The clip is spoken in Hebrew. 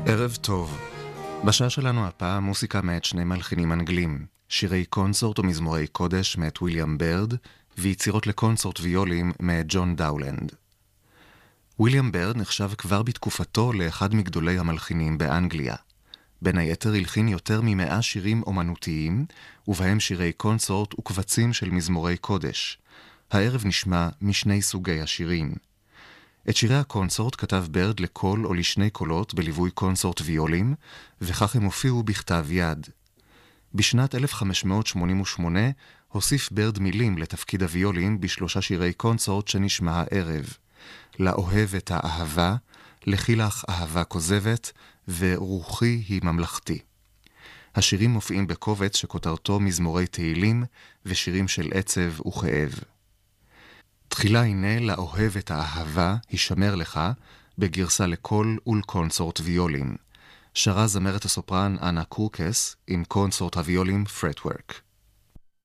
ערב טוב. בשעה שלנו הפעם מוסיקה מאת שני מלחינים אנגלים, שירי קונסורט ומזמורי קודש מאת ויליאם ברד, ויצירות לקונסורט ויולים מאת ג'ון דאולנד. ויליאם ברד נחשב כבר בתקופתו לאחד מגדולי המלחינים באנגליה. בין היתר הלחין יותר מ100 שירים אומנותיים, ובהם שירי קונסורט וקבצים של מזמורי קודש. הערב נשמע משני סוגי השירים. את שירי הקונסורט כתב ברד לקול או לשני קולות בליווי קונסורט ויולים, וכך הם הופיעו בכתב יד. בשנת 1588 הוסיף ברד מילים לתפקיד הוויולים בשלושה שירי קונסורט שנשמע הערב. לאוהב את האהבה, לכי לך אהבה כוזבת, ורוחי היא ממלכתי. השירים מופיעים בקובץ שכותרתו מזמורי תהילים ושירים של עצב וכאב. תחילה הנה לאוהב את האהבה, הישמר לך, בגרסה לקול ולקונסורט ויולים. שרה זמרת הסופרן אנה קורקס עם קונסורט הוויולים פרטוורק.